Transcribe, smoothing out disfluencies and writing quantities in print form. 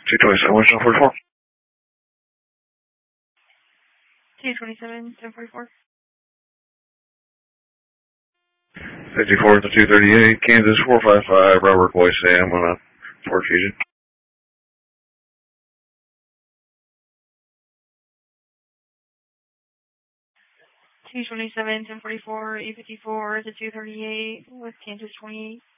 227, West 1044. 227, 1044. 54 to 238, Kansas 455, Robert Boy Sam on a Ford Fusion. 227, 1044, E54 to 238 with Kansas 28.